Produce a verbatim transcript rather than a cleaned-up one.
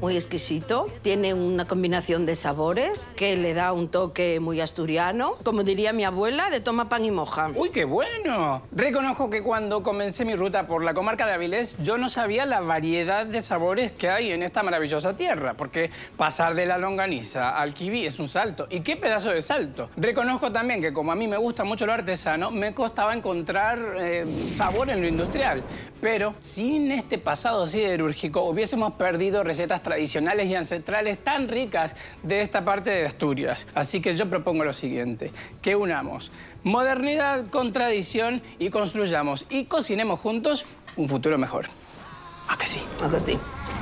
muy exquisito. Tiene una combinación de sabores que le da un toque muy asturiano. Como diría mi abuela, de toma pan y moja. ¡Uy, qué bueno! Reconozco que cuando comencé mi ruta por la comarca de Avilés, yo no sabía la variedad de sabores que hay en esta maravillosa tierra, porque pasar de la longaniza al kibí es un salto. ¿Y qué pedazo de salto? Reconozco también que como a mí me gusta mucho lo artesano, me costaba encontrar eh, sabor en lo industrial. Pero sin este pasado siderúrgico hubiésemos perdido recetas tradicionales y ancestrales tan ricas de esta parte de Asturias. Así que yo propongo lo siguiente, que unamos modernidad con tradición y construyamos y cocinemos juntos un futuro mejor. ¿A que sí? ¿A que sí?